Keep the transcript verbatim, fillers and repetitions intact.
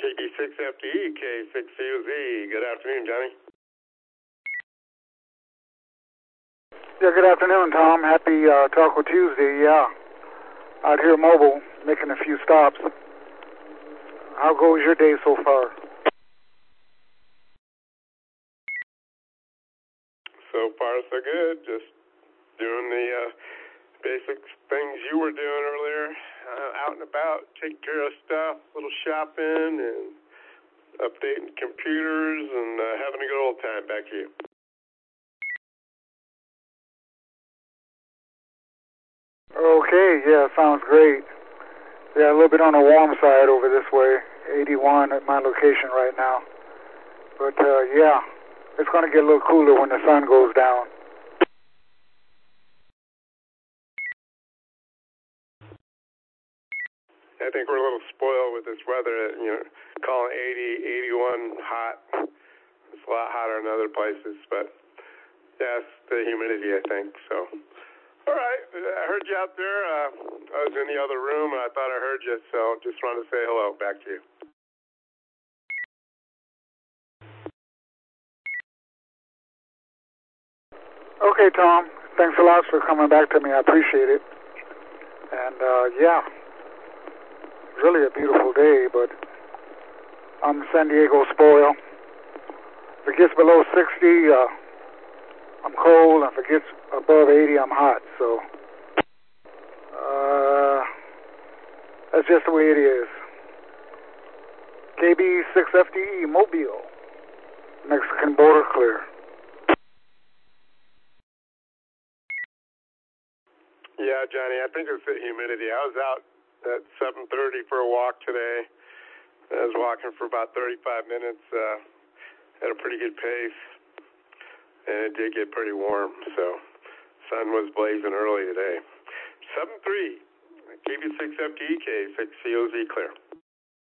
K B six F D E, K six C O Z. Good afternoon, Johnny. Yeah, good afternoon, Tom. Happy uh, Taco Tuesday. Yeah, out here mobile, making a few stops. How goes your day so far? So far, so good. Just doing the uh, basic things you were doing earlier. Uh, out and about, taking care of stuff, a little shopping, and updating computers, and uh, having a good old time. Back to you. Okay, yeah, sounds great. Yeah, a little bit on the warm side over this way. eighty-one at my location right now. But, uh, yeah, it's going to get a little cooler when the sun goes down. I think we're a little spoiled with this weather. You know, calling eighty, eighty-one hot. It's a lot hotter in other places, but yeah, it's the humidity, I think. So, all right, I heard you out there. Uh, I was in the other room, and I thought I heard you, so just wanted to say hello. Back to you. Okay, Tom. Thanks a lot for coming back to me. I appreciate it. And, uh, yeah, really a beautiful day, but I'm San Diego spoiled. If it gets below sixty, uh, I'm cold, and if it gets above eighty, I'm hot. So, uh, that's just the way it is. K B six F D E, Mobile. Mexican border clear. Yeah, Johnny, I think it's the humidity. I was out at seven thirty for a walk today. I was walking for about thirty-five minutes uh, at a pretty good pace, and it did get pretty warm, so sun was blazing early today. seven three, K B six F D E, K six C O Z clear.